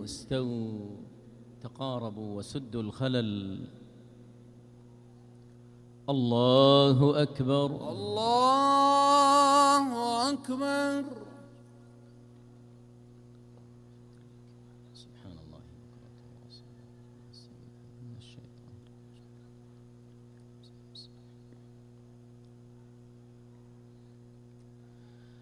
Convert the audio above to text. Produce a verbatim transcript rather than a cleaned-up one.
واستووا تقاربوا وسدوا الخلل. الله أكبر الله أكبر. سبحان الله.